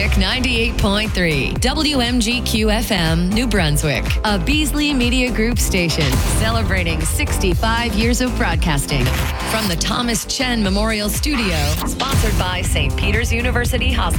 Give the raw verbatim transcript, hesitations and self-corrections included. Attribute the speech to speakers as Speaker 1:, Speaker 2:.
Speaker 1: Brunswick ninety-eight point three, W M G Q F M, New Brunswick, a Beasley Media Group station celebrating sixty-five years of broadcasting. From the Thomas Chen Memorial Studio, sponsored by Saint Peter's University Hospital.